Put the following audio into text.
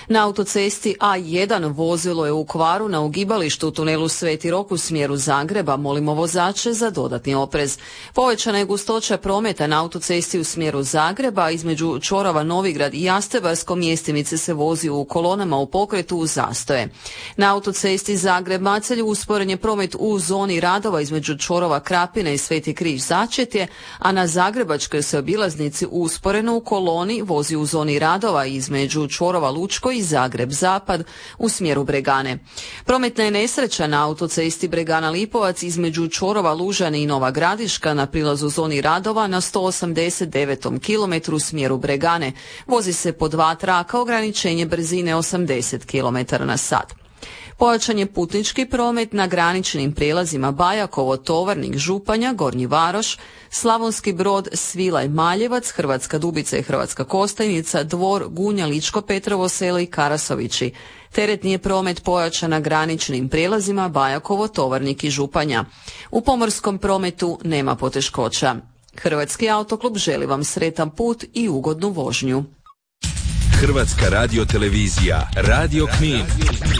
Na autocesti A1 vozilo je u kvaru na ugibalištu u tunelu Sveti Rok u smjeru Zagreba. Molimo vozače za dodatni oprez. Povećana je gustoća prometa na autocesti u smjeru Zagreba. Između čvorova Novigrad i Jastebarsko mjestimice se vozi u kolonama u pokretu u zastoje. Na autocesti Zagreb-Macelj usporen je promet u zoni radova između čvorova Krapine i Sveti Križ Začetje, a na Zagrebačkoj se obilaznici usporeno u koloni vozi u zoni radova između čvorova Lučko i Zagreb-Zapad u smjeru Bregane. Prometna je nesreća na autocesti Bregana-Lipovac između čvorova Lužane i Nova Gradiška na prilazu zoni radova na 189. kilometru u smjeru Bregane. Vozi se po 2 traka, ograničenje brzine 80 km/h. Pojačan je putnički promet na graničnim prijelazima Bajakovo, Tovarnik, Županja, Gornji Varoš, Slavonski Brod, Svilaj, Maljevac, Hrvatska Dubica i Hrvatska Kostajnica, Dvor, Gunja, Ličko Petrovo selo i Karasovići. Teretni je promet pojačan na graničnim prijelazima Bajakovo, Tovarnik i Županja. U pomorskom prometu nema poteškoća. Hrvatski autoklub želi vam sretan put i ugodnu vožnju. Hrvatska radiotelevizija, Radio Knin.